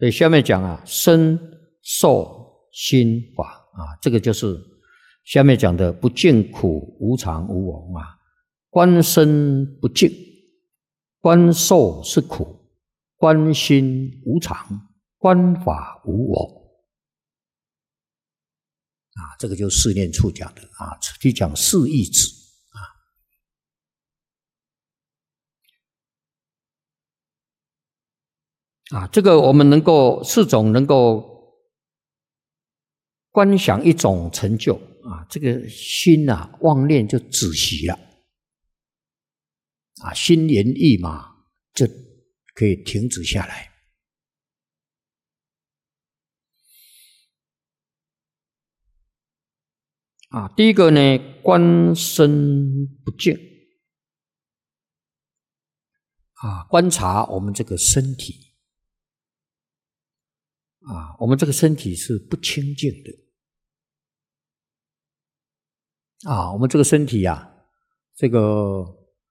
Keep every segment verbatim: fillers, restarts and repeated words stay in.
所以下面讲啊，身受心法啊，这个就是下面讲的不净苦无常无我啊。观身不净，观受是苦，观心无常，观法无我啊，这个就是四念处讲的啊，此地讲四义子啊啊，这个我们能够四种能够观想一种成就啊，这个心啊妄念就止息了啊，心猿意马就可以停止下来。啊，第一个呢，观身不净啊，观察我们这个身体啊，我们这个身体是不清净的啊，我们这个身体啊，这个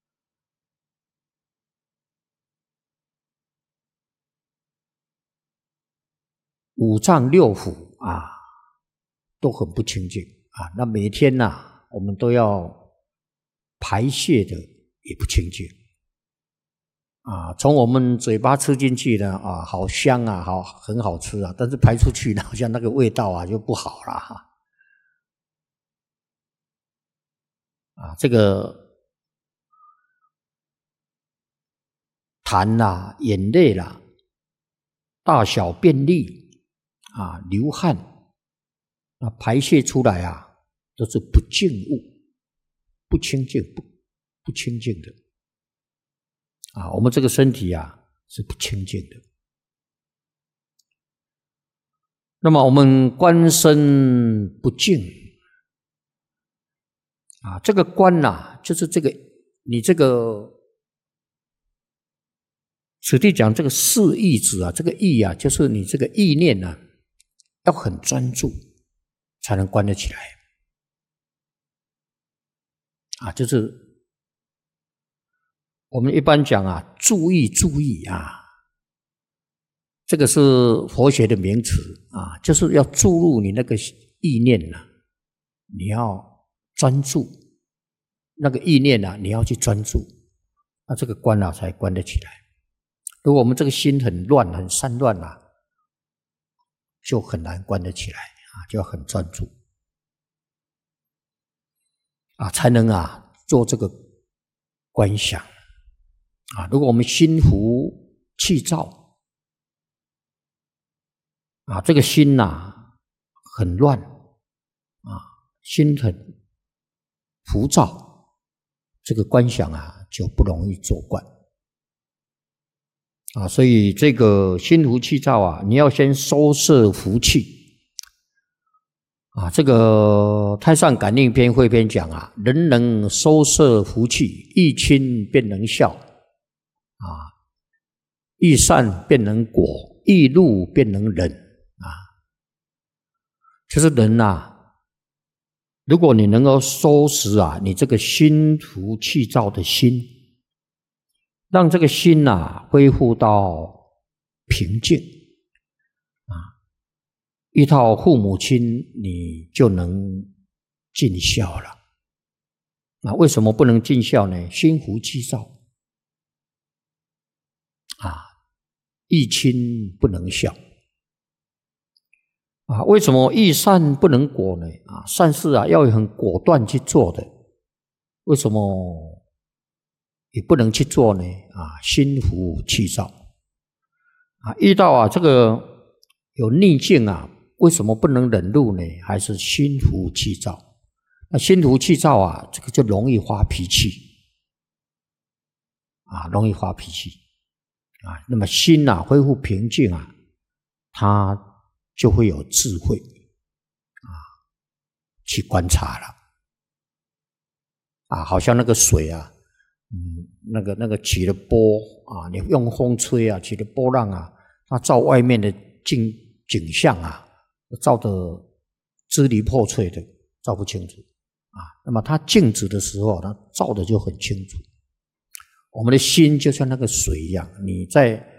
五脏六腑啊都很不清净啊，那每天呐、啊，我们都要排泄的也不清净啊。从我们嘴巴吃进去呢，啊，好香啊，好很好吃啊，但是排出去呢，好像那个味道啊就不好了哈。啊，这个痰啦、眼泪啦、大小便利啊、流汗。那排泄出来啊，都是不净物、不清净、不不清净的啊。我们这个身体啊是不清净的。那么我们观身不净啊，这个观呐、啊，就是这个你这个此地讲这个四意子啊，这个意啊，就是你这个意念啊，要很专注。才能关得起来啊！就是我们一般讲啊，注意注意啊，这个是佛学的名词啊，就是要注入你那个意念呐、啊，你要专注那个意念啊，你要去专注，那这个关啊才关得起来。如果我们这个心很乱、很散乱啊，就很难关得起来。啊，就要很专注啊，才能啊做这个观想啊。如果我们心浮气躁啊，这个心呐、啊、很乱啊，心很浮躁，这个观想啊就不容易做观啊。所以这个心浮气躁啊，你要先收摄福气。啊，这个《太上感应篇》汇篇讲啊，人能收摄福气，意亲便能孝，啊，意善便能果，意怒便能忍啊。就是人呐、啊，如果你能够收拾啊，你这个心浮气躁的心，让这个心呐、啊、恢复到平静。遇到父母亲，你就能尽孝了。那为什么不能尽孝呢？心浮气躁啊，意亲不能孝啊。为什么意善不能果呢？啊，善事啊要很果断去做的，为什么也不能去做呢？啊，心浮气躁啊，遇到啊这个有逆境啊。为什么不能忍辱呢？还是心浮气躁？那心浮气躁啊，这个就容易发脾气啊，容易发脾气啊。那么心啊恢复平静啊，它就会有智慧啊，去观察了啊。好像那个水啊，嗯，那个那个起了波啊，你用风吹啊，起了波浪啊，它照外面的景景象啊。照得支离破碎的，照不清楚啊。那么它静止的时候，它照的就很清楚。我们的心就像那个水一样，你在